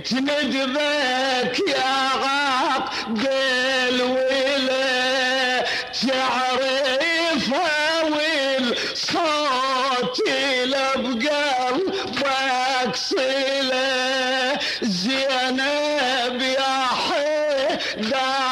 تندبك يا عقدل ولا تعرفها والصوت بقلبك صلة زينب يا حيدر